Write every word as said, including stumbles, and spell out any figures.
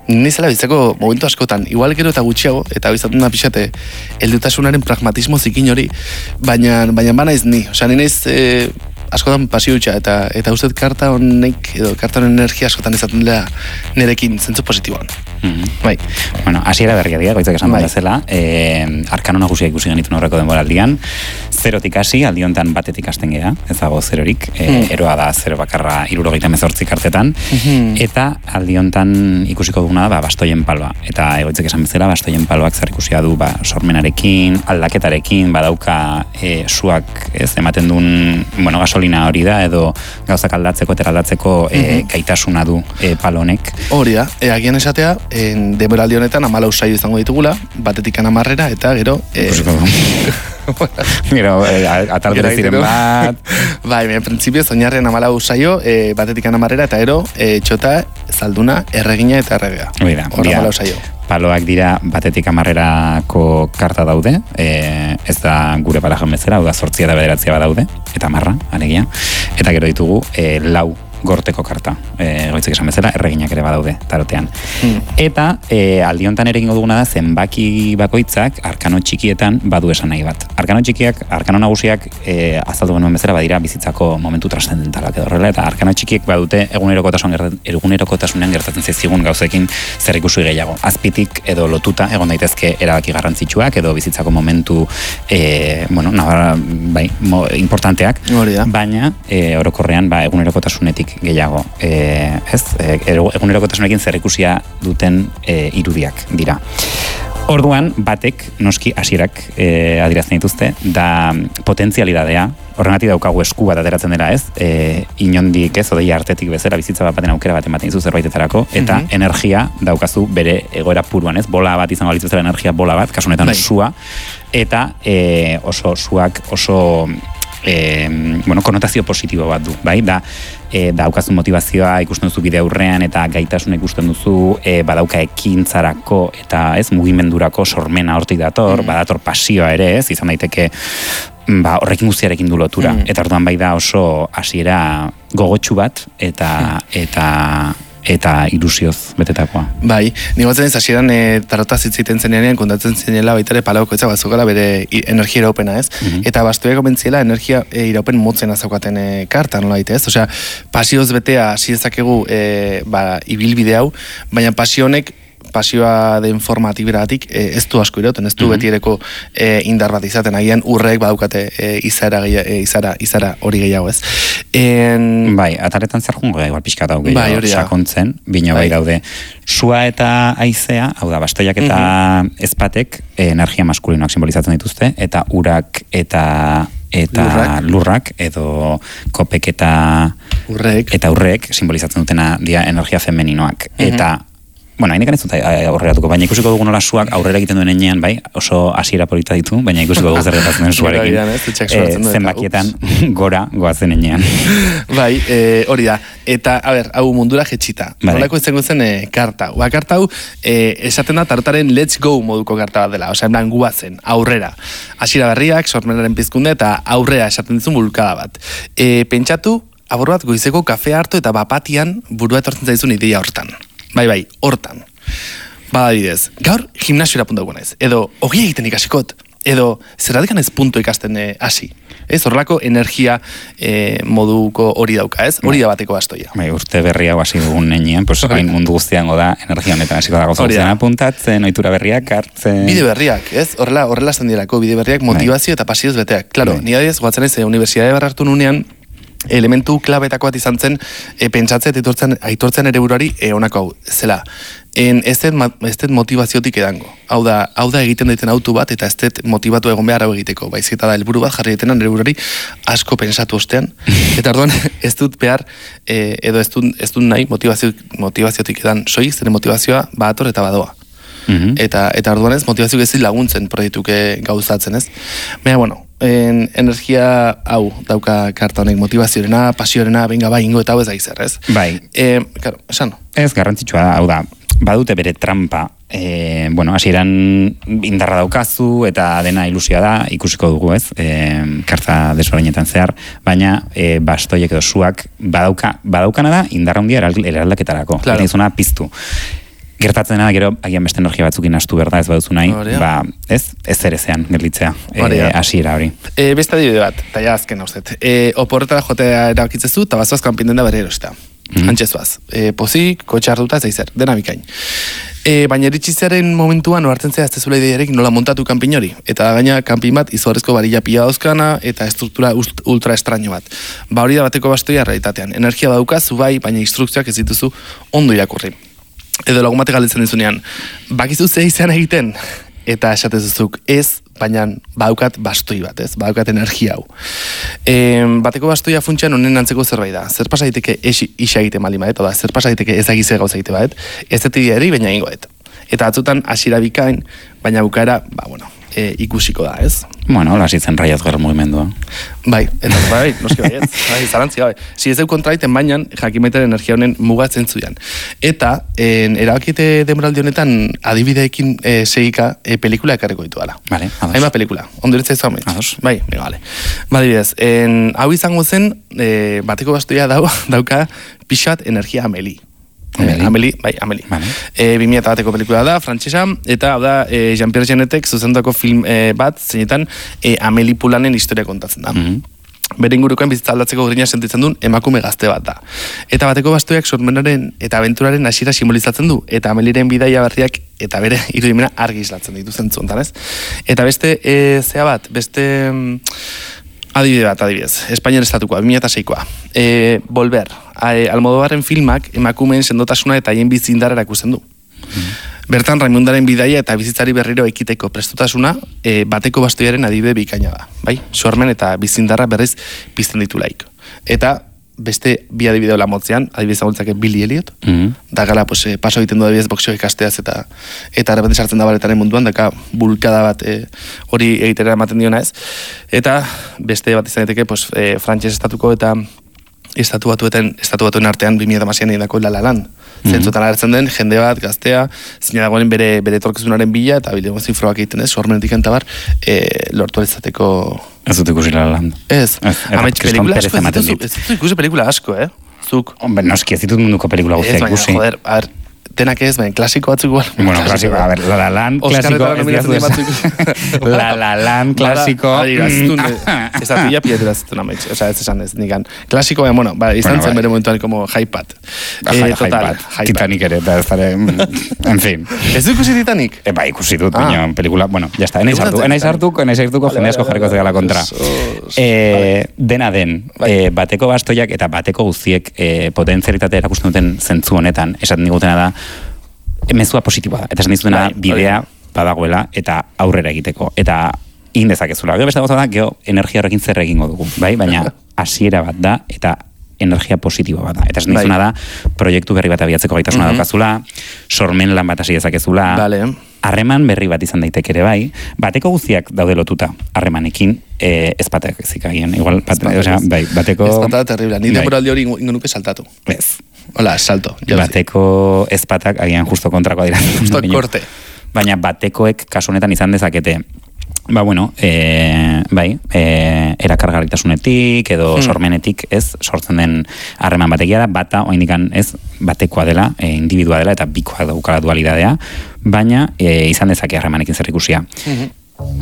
Nizela bizako momentu askotan, igual gero eta gutxiago, eta bizatzen da pixate, heldutasunaren pragmatismo zikin hori, baina, baina bana ez ni, osea, ni naiz e, askotan pasio utxa, eta, eta uste karta honek, edo karta honen energia askotan izaten dela nerekin zentzu positiboan. Mm-hmm. Bai. Bueno, hasiera berria dira, goitzak esan bai. Zela, e, arkano nagusia ikusi genituen horreko denboraldian, zerotik hasi, aldi honetan batetik hasten gea, ez dago zerorik, e, mm. eroa da zero bakarra hirurogeita hemezortzi kartetan, mm-hmm. eta aldi honetan ikusiko duguna da, ba, bastoien paloa. Eta egoitzek esan bezala, bastoien paloak zer ikusia du, ba, sormenarekin, aldaketarekin, badauka e, suak, ez, ematen duen, bueno, gasolina hori da, edo gauzak aldatzeko, eta aldatzeko mm-hmm. e, gaitasuna du e, palonek. Hori da, e, agian esatea, en denboraldi honetan amalau saio izango ditugula, batetik amarrera, eta gero... E, Gero, eh, atardera ziren bat... Bai, en principio, zoinarren amalau saio, eh, batetik anamarrera, eta gero, eh, txota, zalduna, erregina eta erregea. Oida, Hora amalau saio. Paloak dira batetik amarrerako karta daude, e, ez da gure palajan bezala, hau da zortzia eta bederatzia badaude, eta marra, alegia. Eta gero ditugu, e, lau gorteko karta, e, goitzek esan bezala, erreginak ere badaude, tarotean. Hmm. Eta e, aldi honetan ere egingo duguna da, zenbaki bakoitzak arkano txikietan badu esan nahi bat. Arkano txikiak, arkano nagusiak e, azaldu genuen bezala badira bizitzako momentu transcendentalak edo horrela, eta arkano txikiek badute egunerokotasunean egunerokotasunean gertatzen zigun gauzekin zer ikusi gehiago. Azpitik edo lotuta egon daitezke erabaki garrantzitsuak edo bizitzako momentu e, bueno, nabar, bai, mo, importanteak, baina e, orokorrean ba, egunerokotasunetik gehiago, e, ez? E, egunerokotasunekin zerrikusia duten e, irudiak dira. Orduan, batek, noski hasierak e, adirazten dituzte, da potentzialidadea, horregatik daukagu esku bat ateratzen dela, ez? E, inondik, ez, odeia artetik bezala, bizitza bat baten aukera bat ematen dizu zerbaitetarako, eta mm-hmm. energia daukazu bere egoera puruan, ez? Bola bat izango balitzu zela energia bola bat, kasu honetan sua, eta e, oso suak oso... E, bueno, konotazio positibo bat du, bai? Da, e, daukazu motivazioa ikusten duzu bide aurrean eta gaitasuna ikusten duzu e, badauka ekintzarako eta ez mugimendurako sormena hortik dator, mm. badator pasioa ere, ez, izan daiteke ba, horrekin guztiarekin du lotura. Mm. Eta orduan bai da oso hasiera gogotsu bat eta eta eta ilusioz betetakoa. Bai, ni batzen ez hasieran e, tarota zitziten zenean kontatzen zenela baita ere palauko etza bazukala bere energia iraupena, ez? Mm-hmm. Eta bastuek komentziela energia e, iraupen motzen azaukaten e, karta, nola daite, ez? Osea, pasioz betea hasi dezakegu e, ba, ibilbide hau, baina pasionek pasioa den formatiberatik e, ez du asko irauten, ez du mm-hmm. betiereko e, indar bat izaten, agian urreek badaukate e, izara, e, izara, izara hori gehiago, ez? En... Bai, ataretan zer jungo igual pixka dau gehiago, bai, sakontzen, bino bai. bai daude. Sua eta haizea, hau da, bastoiak eta mm-hmm. ezpatek e, energia maskulinoak simbolizatzen dituzte, eta urak eta eta lurrak, lurrak edo kopek eta urrek eta urrek simbolizatzen dutena dia energia femeninoak. Mm-hmm. Eta bueno, hainekan ez dut aurreratuko, baina ikusiko dugu nola suak aurrera egiten duen enean, bai, oso hasiera polita ditu, baina ikusiko dugu zer gertatzen den suarekin. e, zenbakietan gora goazen enean. Bai, e, hori da. Eta, a ber, hau mundura jetxita. Bai. Nolako izango zen e, karta. Ba, karta hau, e, esaten da tarotaren let's go moduko karta bat dela. Osea, enblan guazen, aurrera. Hasiera berriak, sormenaren pizkunde, eta aurrera esaten dizun bulkada bat. E, pentsatu, abor bat goizeko kafea hartu eta bapatian burua etortzen zaizun ideia hortan. Bai, bai, hortan. Ba, adibidez, gaur gimnasiora puntu naiz. Edo, ogia egiten ikasikot. Edo, zerradikan ez puntu ikasten hasi. Eh, ez, horrelako energia eh, moduko hori dauka, ez? Hori da bateko bastoia. Bai, urte berria hasi dugun nenean, pues, hain mundu guztiango da energia honetan hasiko dago zautzen apuntatzen, ohitura berriak hartzen... Bide berriak, ez? Horrela, horrela azten dirako, bide berriak motivazio bai. Eta pasioz beteak. Claro, bai. Ni adibidez, goatzen ez, Unibertsitate barrartu nunean, elementu klabetako bat izan zen e, pentsatzea eta aitortzen, aitortzen ere burari e, honako hau, zela. En, ez dut motivaziotik edango. Hau da, hau da egiten daiten autu bat eta ez dut motivatu egon behar hau egiteko. Baizik eta da helburu bat jarri daitenan ere burari asko pentsatu ostean. Eta orduan ez dut behar e, edo ez dut, ez dut nahi motivazio, motivaziotik edan soiz, zene motivazioa bator eta badoa. Mm-hmm. Eta, eta orduan ez motivazio gezit laguntzen proiektuke gauzatzen, ez? Baina, bueno, en, energia hau dauka karta honek motivaziorena, pasiorena, benga bai ingo eta hau ez da izer, ez? Bai. E, claro, esan. Ez garrantzitsua hau da, badute bere trampa, e, bueno, hasieran indarra daukazu eta dena ilusioa da, ikusiko dugu, ez? E, karta desberdinetan zehar, baina e, bastoiek edo suak badauka, badaukana da indarra handia eraldaketarako. Claro. Eta izuna piztu. Gertatzen da, gero, agian beste energia batzukin astu berda ez baduzu nahi, ba, ez, ez erezean gelditzea, hasiera hori. E, beste adibide bat, eta ja azken hauzet. E, oporretara jotea erabakitzezu, eta bazoaz kanpin den da berri erosta. Mm-hmm. Antxezuaz. E, pozik, kotxe hartuta, ez eizer, dena bikain. E, baina eritxizaren momentuan, oartzen zea, ez tezula ideiarek nola montatu kanpin hori. Eta gaina kanpin bat, izugarrezko barilla pila dauzkana, eta estruktura ultra estraño bat. Ba hori da bateko bastoia realitatean. Energia badaukazu bai, baina instrukzioak ez dituzu ondo irakurri. Edo lagun batek galdetzen dizunean, bakizu ze izan egiten, eta esatezuzuk ez, baina badaukat bastoi bat, ez? Badaukat energia hau. E, bateko bastoia funtsean honen antzeko zerbait da. Zer pasa daiteke isa egite malima, eta da, zer pasa daiteke ez agize gauza egite bat, ez detidia eri, baina ingoet. Eta atzutan hasiera bikain, baina bukaera, ba, bueno, e, ikusiko da, ez? Bueno, hola zitzen raiaz gara mugimendua. Bai, eta bai, noski bai, ez? Bai, zarantzi, bai. Si ez deu kontraiten bainan, jakimaiten energia honen mugatzen zuian. Eta, en, erabakite demoraldi honetan, adibideekin e, segika e, pelikula ekarriko ditu dala. Vale, ados. Haima pelikula, ondoritza izu amets. Ados. Bai, mega, vale. Ba, adibidez, en, hau izango zen, e, bateko bastoia dau, dauka pixat energia ameli. Ameli, Ameli bai, Ameli. Vale. E, bi mila bateko pelikula da, frantsesa, eta hau da, e, Jean-Pierre Jeunetek zuzendutako film e, bat, zeinetan, e, Ameli Poulainen historia kontatzen da. Mm-hmm. Bere ingurukoen bizitza aldatzeko grina sentitzen duen emakume gazte bat da. Eta bateko bastoiak sormenaren eta abenturaren hasiera simbolizatzen du, eta Ameliren bidaia berriak eta bere irudimena argi islatzen ditu zentzu hontan, ez? Eta beste, e, zea bat, beste... Adibide bat, adibidez, Espainian estatukoa, bi mila seikoa. E, Volver, e, Almodovarren filmak emakumeen sendotasuna eta haien bizindar erakusten du. Mm. Bertan, Raimundaren bidaia eta bizitzari berriro ekiteko prestutasuna e, bateko bastoiaren adibide bikaina da. Bai? Sormen eta bizindarra berriz pizten ditulaik. Eta beste bi adibide hola motzean, adibidez agultzake Billy Elliot, mm-hmm. da gala pues, eh, paso egiten du adibidez boxeo ikasteaz eta eta repente sartzen da baletaren munduan, daka bulkada bat eh, hori egitera ematen diona ez. Eta beste bat izan daiteke pues, eh, frantses estatuko eta estatu batuetan, estatu batuen artean bi mila hamaseian egin dako La La Land. Mm-hmm. Zentzutan agertzen den, jende bat, gaztea, zina dagoen bere, bere etorkizunaren bila, eta bile gozin frogak egiten ez, sormenetik entabar, e, lortu alizateko... Ez dut ikusi La La Land. Ez. Amets, pelikula asko, ez dut, ez dut ikusi pelikula asko, eh? Zuk. Hombre, noski, ez ditut munduko pelikula guztia ikusi. Ez, baina, joder, a ver, tenak ez, baina, klasiko batzuk igual. Bueno, klasiko, a ver, La La Land, klasiko, ez diatu La La Land, klasiko. Ez da tuya pietera zituen amets, oza, ez esan ez, nikan. Klasiko, baina, bueno, ba, izan zen bere momentuan como hype-pat. Total, Titanic ere, eta ez dara, en fin. Ez du ikusi Titanic? Eba, ikusi dut, baina, pelikula, bueno, ya está, enaiz hartu, enaiz hartuko, enaiz hartuko, jende asko jarriko zegala kontra. Dena den, bateko bastoiak eta bateko guztiek potentzialitate erakusten duten zentzu honetan, esaten digutena da, mezua positiboa da, eta esan dizutena bidea badagoela eta aurrera egiteko, eta egin dezakezula. Gero beste gauza da, geho energia horrekin zer egingo dugu, bai? Baina hasiera bat da, eta energia positiboa bat da. Eta esan dizuna da, proiektu berri bat abiatzeko gaitasuna mm-hmm. daukazula, sormen lan bat hasi dezakezula, harreman berri bat izan daiteke ere bai, bateko guztiak daude lotuta harremanekin, eh, ez batek ezik agien, igual, bat, osea, bai, bateko... Ez batak terribla, ni demoraldi hori ingo nuke saltatu. Ez. Hola, salto. Bateko ezpatak agian justo kontrakoa dira. Justo korte. Baina batekoek kasu honetan izan dezakete, ba bueno, e, bai, e, erakargarritasunetik edo hmm. sormenetik ez sortzen den harreman batekia da, bata oindikan ez batekoa dela, e, individua dela eta bikoa daukala dualidadea, baina e, izan dezake harremanekin zer ikusia. Hmm.